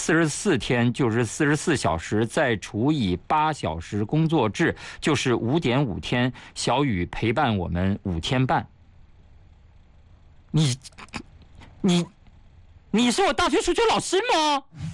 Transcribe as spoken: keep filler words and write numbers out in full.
四十四天就是四十四小时，再除以八小时工作制，就是五点五天。小雨陪伴我们五天半。你你你是我大学数学老师吗？